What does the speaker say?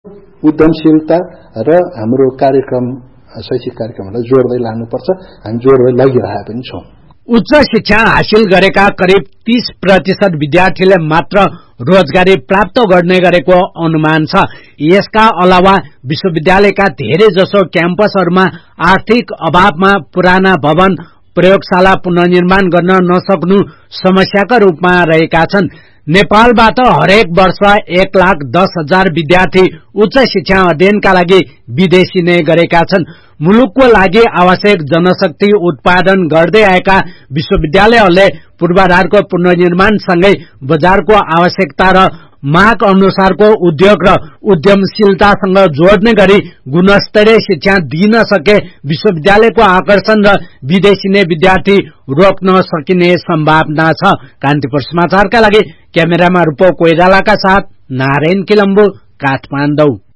उद्यमशीलता र हाम्रो कार्यक्रम शैक्षिक कार्यक्रमलाई जोड्दै लानुपर्छ। हामी जोड्दै लगिरहेका पनि छौं। उच्च शिक्षा हासिल गरेका करिब 30% विद्यार्थीले मात्र रोजगारी प्राप्त गर्ने गरेको अनुमान छ। यसका अलावा विश्वविद्यालयका धेरै जसो क्याम्पसहरूमा आर्थिक अभावमा पुराना भवन प्रयोगशाला पुनर्निर्माण गर्न नसक्नु समस्याका रूपमा रहेका छन्। नेपालबाट हरेक वर्ष 1,10,000 विद्यार्थी उच्च शिक्षा अध्ययनका लागि विदेशिने गरेका छन्। मुलुकको लागि आवश्यक जनशक्ति उत्पादन गर्दै आएका विश्वविद्यालयहरूले पूर्वाधारको पुनर्निर्माणसँगै बजारको आवश्यकता र माग अनुसारको उद्योग र उद्यमशीलतासँग जोड्ने गरी गुणस्तरीय शिक्षा दिन सके विश्वविद्यालयको आकर्षण र विदेशिने विद्यार्थी रोक्न सकिने सम्भावना छ। कान्तिपुर समाचारका लागि क्यामेरामा रूपो कोइरालाका साथ नारायण किलम्बु, काठमाडौँ।